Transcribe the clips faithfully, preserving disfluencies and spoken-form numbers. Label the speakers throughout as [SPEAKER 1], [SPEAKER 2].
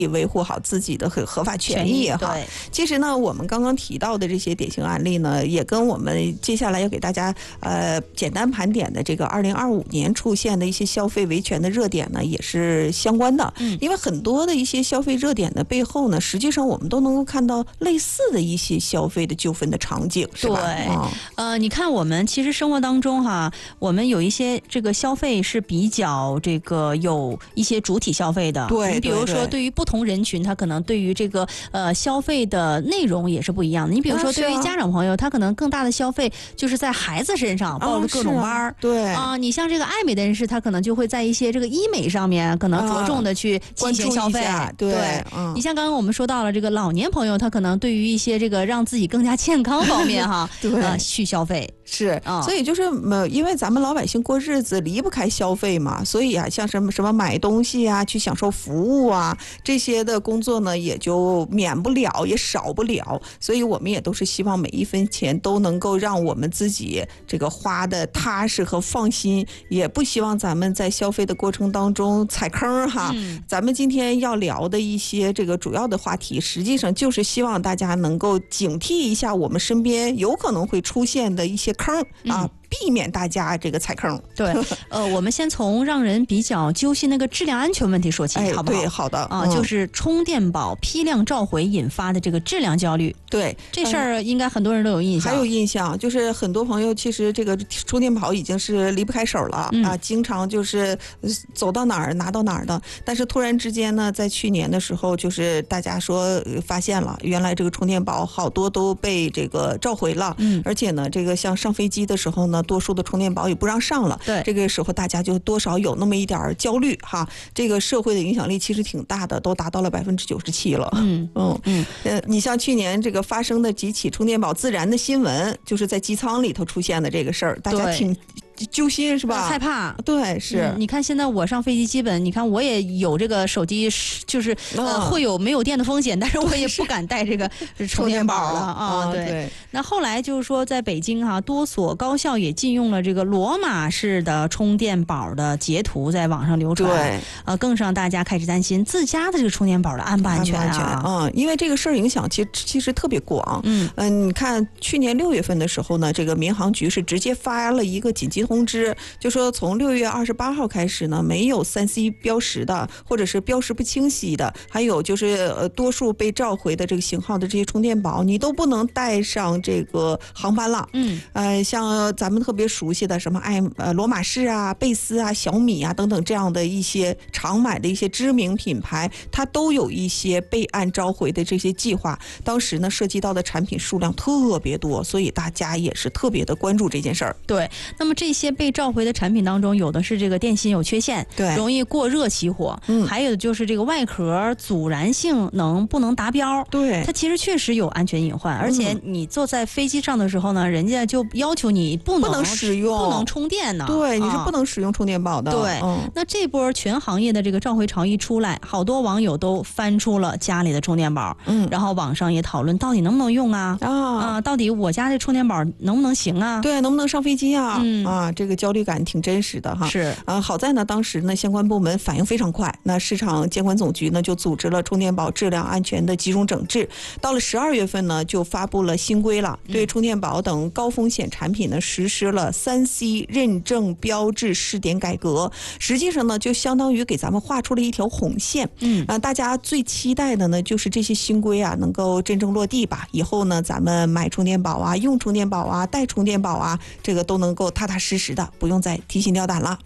[SPEAKER 1] 维护好自己的合合法权益哈。其实呢，我们刚刚提到的这些典型案例呢，也跟我们接下来要给大家呃简单盘点的这个二零二五年出现的一些消费维权的热点呢，也是相关的。嗯，因为很多的一些消费热点的背后呢，实际上我们都能够看到类似的一些消费的纠纷的场景，是吧？
[SPEAKER 2] 对，嗯、呃，你看我们其实生活当中哈，我们有一些这个消费是比较这个有一些主体消费的，
[SPEAKER 1] 对，
[SPEAKER 2] 你比如说对于不同人群，他可能对于这个呃消费的内容也是不一样的。你比如说对于家长朋友，他可能更大的消费就是在孩子身上报了各种班儿、啊，
[SPEAKER 1] 对
[SPEAKER 2] 啊，你像这个爱美的人士，他可能就会在一些这个医美上面可能着重的去进行消费。
[SPEAKER 1] 啊、对，对
[SPEAKER 2] 嗯、你像刚刚我们说到了这个老年朋友，他可能对于一些这个让自己更加健康方面哈，
[SPEAKER 1] 对，
[SPEAKER 2] 呃，去消费。
[SPEAKER 1] 是，所以就是呃，因为咱们老百姓过日子离不开消费嘛，所以啊，像什么什么买东西啊，去享受服务啊，这些的工作呢，也就免不了，也少不了。所以我们也都是希望每一分钱都能够让我们自己这个花的踏实和放心，也不希望咱们在消费的过程当中踩坑哈。嗯、咱们今天要聊的一些这个主要的话题，实际上就是希望大家能够警惕一下我们身边有可能会出现的一些坑啊。嗯，避免大家这个踩坑。
[SPEAKER 2] 对，呃，我们先从让人比较揪心那个质量安全问题说起，
[SPEAKER 1] 哎、
[SPEAKER 2] 好不好？
[SPEAKER 1] 对，好的
[SPEAKER 2] 啊、呃嗯，就是充电宝批量召回引发的这个质量焦虑。
[SPEAKER 1] 对，
[SPEAKER 2] 这事儿应该很多人都有印象。
[SPEAKER 1] 还有印象，就是很多朋友其实这个充电宝已经是离不开手了、嗯、啊，经常就是走到哪儿拿到哪儿的。但是突然之间呢，在去年的时候，就是大家说发现了，原来这个充电宝好多都被这个召回了。嗯，而且呢，这个像上飞机的时候呢，多数的充电宝也不让上了。
[SPEAKER 2] 对，
[SPEAKER 1] 这个时候大家就多少有那么一点焦虑哈。这个社会的影响力其实挺大的，都达到了百分之九十七了。嗯嗯嗯。呃，你像去年这个发生的几起充电宝自燃的新闻，就是在机舱里头出现的这个事儿，大家挺揪心是吧？
[SPEAKER 2] 害怕。
[SPEAKER 1] 对，是、
[SPEAKER 2] 嗯。你看现在我上飞机，基本你看我也有这个手机，就是呃、嗯、会有没有电的风险，但是我也不敢带这个充电宝了啊。
[SPEAKER 1] 对, 对。
[SPEAKER 2] 那后来就是说，在北京哈、啊，多所高校也禁用了这个罗马式的充电宝的截图在网上流传。
[SPEAKER 1] 对。
[SPEAKER 2] 呃，更是让大家开始担心自家的这个充电宝的安不安全啊？
[SPEAKER 1] 嗯，因为这个事儿影响其实其实特别广。嗯嗯、呃，你看去年六月份的时候呢，这个民航局是直接发了一个紧急通知，就说从六月二十八号开始呢，没有三 C 标识的，或者是标识不清晰的，还有就是呃多数被召回的这个型号的这些充电宝，你都不能带上这个航班了。嗯，呃，像咱们特别熟悉的什么爱呃罗马士啊、贝斯啊、小米啊等等这样的一些常买的一些知名品牌，它都有一些备案召回的这些计划。当时呢，涉及到的产品数量特别多，所以大家也是特别的关注这件事儿。
[SPEAKER 2] 对，那么这些被召回的产品当中，有的是这个电芯有缺陷，
[SPEAKER 1] 对，
[SPEAKER 2] 容易过热起火。嗯，还有就是这个外壳阻燃性能不能达标。
[SPEAKER 1] 对，
[SPEAKER 2] 它其实确实有安全隐患，而且你坐在飞机上的时候呢，人家就要求你不能
[SPEAKER 1] 不能使用，
[SPEAKER 2] 不能充电呢。
[SPEAKER 1] 对，你是不能使用充电宝的。
[SPEAKER 2] 对，嗯、那这波全行业的这个召回潮一出来，好多网友都翻出了家里的充电宝，嗯，然后网上也讨论到底能不能用啊？啊，啊到底我家这充电宝能不能行啊？
[SPEAKER 1] 对，能不能上飞机啊？嗯啊，这个焦虑感挺真实的哈。
[SPEAKER 2] 是
[SPEAKER 1] 啊，好在呢，当时呢相关部门反应非常快，那市场监管总局呢就组织了充电宝质量安全的集中整治。到了十二月份呢，就发布了新规了，对充电宝等高风险产品呢实施了三 C 认证标志试点改革。实际上呢，就相当于给咱们画出了一条红线。嗯啊，大家最期待的呢就是这些新规啊能够真正落地吧。以后呢，咱们买充电宝啊、用充电宝啊、带充电宝啊，这个都能够踏踏实实的，不用再提心吊胆了。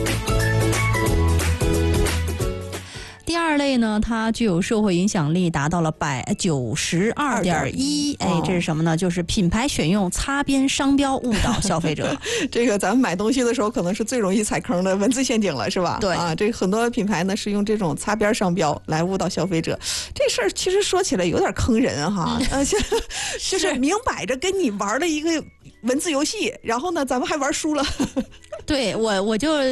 [SPEAKER 2] 第二类呢，它具有社会影响力达到了百九十二点一，哎，这是什么呢？就是品牌选用擦边商标误导消费者。
[SPEAKER 1] 这个咱们买东西的时候，可能是最容易踩坑的文字陷阱了，是吧？
[SPEAKER 2] 对
[SPEAKER 1] 啊，这很多品牌呢是用这种擦边商标来误导消费者。这事儿其实说起来有点坑人哈，嗯、呃，就是明摆着跟你玩了一个文字游戏，然后呢，咱们还玩输了。
[SPEAKER 2] 对我，我就。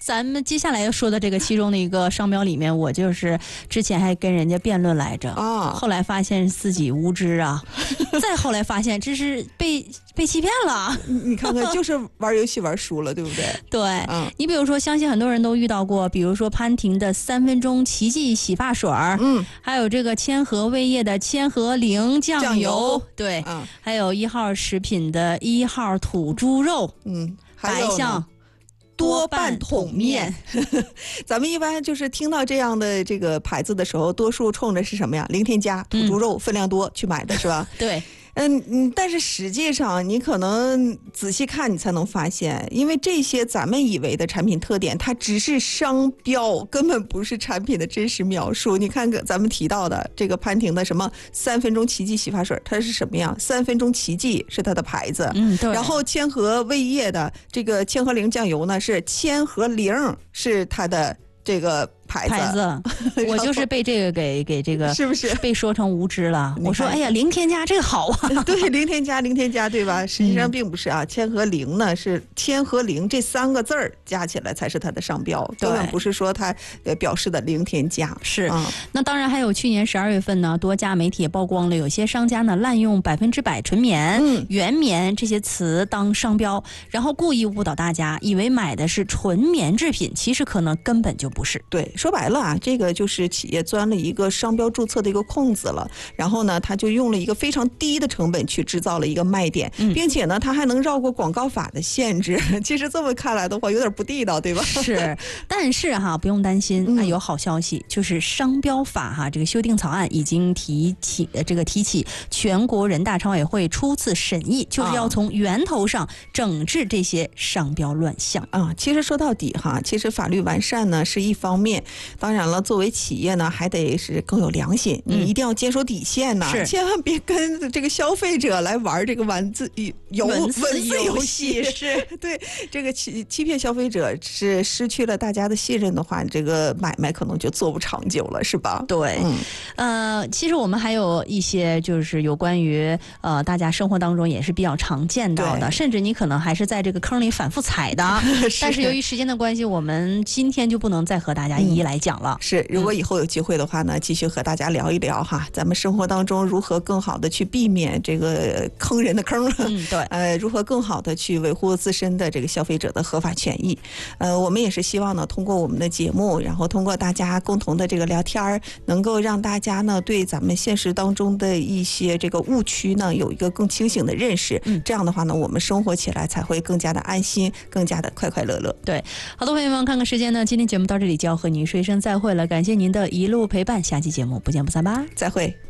[SPEAKER 2] 咱们接下来要说的这个其中的一个商标里面，我就是之前还跟人家辩论来着啊，后来发现自己无知啊，再后来发现这是被被欺骗了。
[SPEAKER 1] 你看看，就是玩游戏玩输了，对不对？
[SPEAKER 2] 对，嗯，你比如说，相信很多人都遇到过，比如说潘婷的三分钟奇迹洗发水，嗯，还有这个千和味业的千和灵酱油，酱油对，嗯，还有一号食品的一号土猪肉，嗯，白象多半桶面。
[SPEAKER 1] 咱们一般就是听到这样的这个牌子的时候，多数冲着是什么呀？零添加、土猪肉、嗯、分量多去买的是吧？
[SPEAKER 2] 对。
[SPEAKER 1] 嗯嗯，但是实际上你可能仔细看你才能发现，因为这些咱们以为的产品特点，它只是商标，根本不是产品的真实描述。你看咱们提到的这个潘婷的什么三分钟奇迹洗发水，它是什么样？三分钟奇迹是它的牌子，嗯，对。然后千和味业的这个千和灵酱油呢，是千和灵是它的这个牌子，
[SPEAKER 2] 牌子我就是被这个给给这个
[SPEAKER 1] 是不是
[SPEAKER 2] 被说成无知了？我说哎呀，零添加这个好啊，
[SPEAKER 1] 对，零添加零添加对吧？实际上并不是啊，千和灵呢是千和灵这三个字儿加起来才是它的商标，根本不是说它呃表示的零添加。
[SPEAKER 2] 是、嗯，那当然还有去年十二月份呢，多家媒体也曝光了有些商家呢滥用百分之百纯棉、嗯、原棉这些词当商标，然后故意误导大家，以为买的是纯棉制品，其实可能根本就不是。
[SPEAKER 1] 对。说白了啊，这个就是企业钻了一个商标注册的一个空子了，然后呢，他就用了一个非常低的成本去制造了一个卖点，嗯、并且呢，他还能绕过广告法的限制。其实这么看来的话，有点不地道，对吧？
[SPEAKER 2] 是，但是哈，不用担心，嗯、有好消息，就是商标法哈这个修订草案已经提起这个提起全国人大常委会初次审议，就是要从源头上整治这些商标乱象
[SPEAKER 1] 啊。其实说到底哈，其实法律完善呢是一方面。当然了，作为企业呢，还得是更有良心，你一定要坚守底线呢、嗯，千万别跟这个消费者来玩这个文字游
[SPEAKER 2] 文
[SPEAKER 1] 字游戏。
[SPEAKER 2] 是
[SPEAKER 1] 对这个欺欺骗消费者，是失去了大家的信任的话，这个买卖可能就做不长久了，是吧？
[SPEAKER 2] 对，嗯、呃，其实我们还有一些就是有关于呃大家生活当中也是比较常见到的，甚至你可能还是在这个坑里反复踩的，是但是由于时间的关系，我们今天就不能再和大家一一来讲了。
[SPEAKER 1] 嗯、是，如果以后有机会的话呢，继续和大家聊一聊哈，咱们生活当中如何更好的去避免这个坑人的坑，
[SPEAKER 2] 嗯，对，
[SPEAKER 1] 呃，如何更好的去维护自身的这个消费者的合法权益。呃，我们也是希望呢，通过我们的节目，然后通过大家共同的这个聊天，能够让大家呢对咱们现实当中的一些这个误区呢有一个更清醒的认识。嗯，这样的话呢，我们生活起来才会更加的安心，更加的快快乐乐。
[SPEAKER 2] 对，好的，朋友们，看看时间呢，今天节目到这里就要和您说一声再会了，感谢您的一路陪伴，下期节目不见不散吧，
[SPEAKER 1] 再会。